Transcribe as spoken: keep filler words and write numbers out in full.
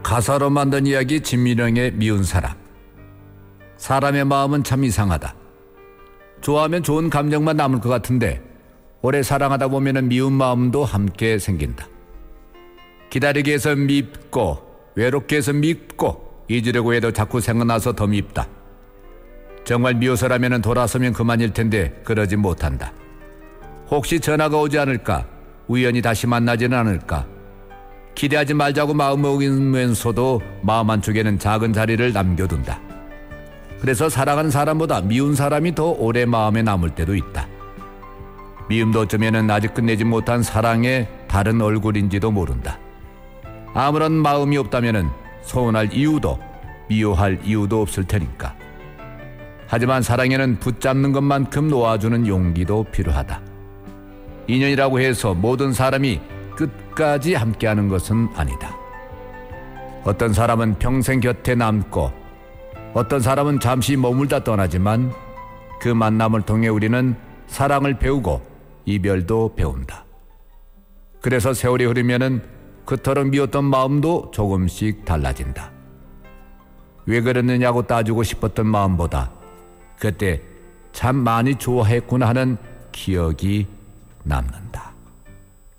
가사로 만든 이야기 진미령의 미운 사람. 사람의 마음은 참 이상하다. 좋아하면 좋은 감정만 남을 것 같은데 오래 사랑하다 보면 미운 마음도 함께 생긴다. 기다리게 해서 밉고 외롭게 해서 밉고 잊으려고 해도 자꾸 생각나서 더 밉다. 정말 미워서라면 돌아서면 그만일 텐데 그러지 못한다. 혹시 전화가 오지 않을까? 우연히 다시 만나지는 않을까? 기대하지 말자고 마음먹으면서도 마음 한쪽에는 작은 자리를 남겨둔다. 그래서 사랑하는 사람보다 미운 사람이 더 오래 마음에 남을 때도 있다. 미움도 어쩌면 아직 끝내지 못한 사랑의 다른 얼굴인지도 모른다. 아무런 마음이 없다면 서운할 이유도 미워할 이유도 없을 테니까. 하지만 사랑에는 붙잡는 것만큼 놓아주는 용기도 필요하다. 인연이라고 해서 모든 사람이 끝까지 함께하는 것은 아니다. 어떤 사람은 평생 곁에 남고 어떤 사람은 잠시 머물다 떠나지만 그 만남을 통해 우리는 사랑을 배우고 이별도 배운다. 그래서 세월이 흐르면은 그토록 미웠던 마음도 조금씩 달라진다. 왜 그랬느냐고 따지고 싶었던 마음보다 그때 참 많이 좋아했구나 하는 기억이 남는다.